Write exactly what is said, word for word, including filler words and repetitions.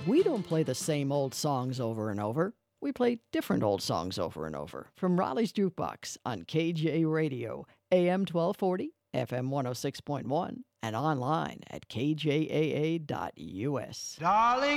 We don't play the same old songs over and over. We play different old songs over and over. From Raleigh's Jukebox on K J Radio, A M twelve forty, F M one oh six point one, and online at K J A A dot U S. Darling.